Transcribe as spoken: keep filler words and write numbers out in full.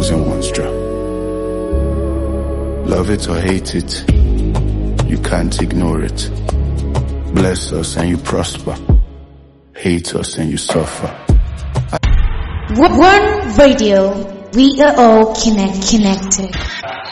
chosen ones, Jah. Love it or hate it, you can't ignore it. Bless us and you prosper, hate us and you suffer. One Radio, we are all connect, connected.